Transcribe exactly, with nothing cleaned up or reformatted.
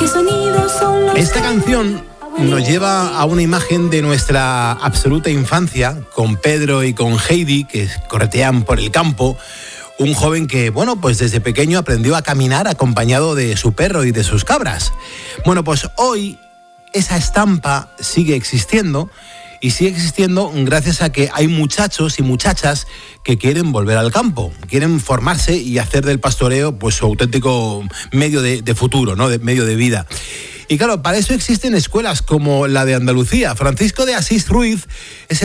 Esta canción nos lleva a una imagen de nuestra absoluta infancia, con Pedro y con Heidi, que corretean por el campo. Un joven que, bueno, pues desde pequeño aprendió a caminar acompañado de su perro y de sus cabras. Bueno, pues hoy esa estampa sigue existiendo, y sigue existiendo gracias a que hay muchachos y muchachas que quieren volver al campo, quieren formarse y hacer del pastoreo pues su auténtico medio de, de futuro, ¿no? De medio de vida. Y claro, para eso existen escuelas como la de Andalucía. Francisco de Asís Ruiz es